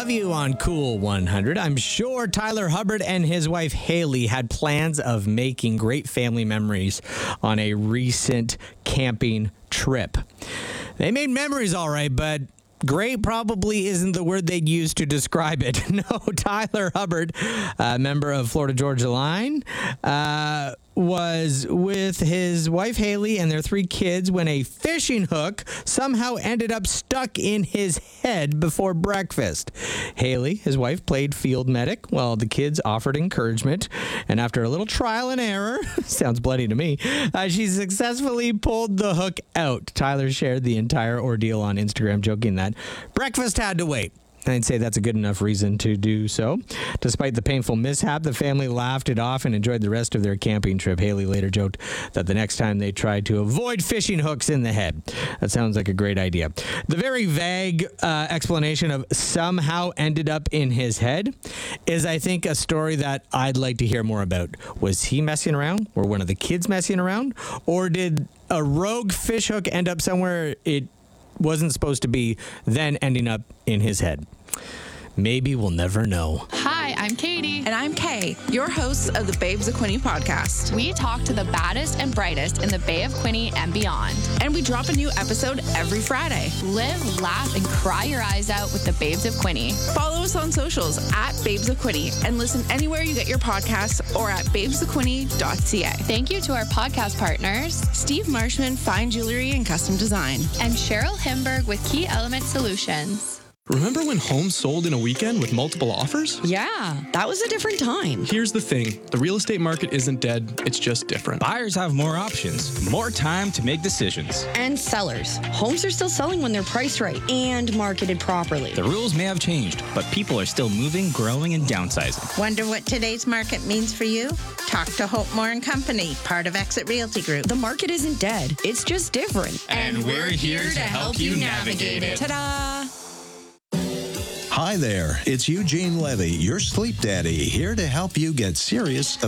love you on Cool 100. I'm sure Tyler Hubbard and his wife Haley had plans of making great family memories on a recent camping trip. They made memories all right, but great probably isn't the word they'd use to describe it. No, Tyler Hubbard, a member of Florida Georgia Line, was with his wife Haley and their 3 kids when a fishing hook somehow ended up stuck in his head before breakfast. Haley, his wife, played field medic while the kids offered encouragement. And after a little trial and error, sounds bloody to me, she successfully pulled the hook out. Tyler shared the entire ordeal on Instagram, joking that breakfast had to wait. I'd say that's a good enough reason to do so. Despite the painful mishap, the family laughed it off and enjoyed the rest of their camping trip. Haley later joked that the next time they tried to avoid fishing hooks in the head. That sounds like a great idea. The very vague explanation of somehow ended up in his head is, I think, a story that I'd like to hear more about. Was he messing around? Were one of the kids messing around? Or did a rogue fish hook end up somewhere it wasn't supposed to be, then ending up in his head? Maybe we'll never know. Hi, I'm Katie. And I'm Kay, your hosts of the Babes of Quinte podcast. We talk to the baddest and brightest in the Bay of Quinte and beyond. And we drop a new episode every Friday. Live, laugh, and cry your eyes out with the Babes of Quinte. Follow us on socials at Babes of Quinte and listen anywhere you get your podcasts or at babesofquinte.ca. Thank you to our podcast partners, Steve Marshman, Fine Jewelry and Custom Design. And Cheryl Himberg with Key Element Solutions. Remember when homes sold in a weekend with multiple offers? Yeah, that was a different time. Here's the thing. The real estate market isn't dead. It's just different. Buyers have more options, more time to make decisions. And sellers. Homes are still selling when they're priced right and marketed properly. The rules may have changed, but people are still moving, growing, and downsizing. Wonder what today's market means for you? Talk to Hope Moore and Company, part of Exit Realty Group. The market isn't dead. It's just different. And we're here to help you navigate it. Ta-da! Hi there, it's Eugene Levy, your sleep daddy, here to help you get serious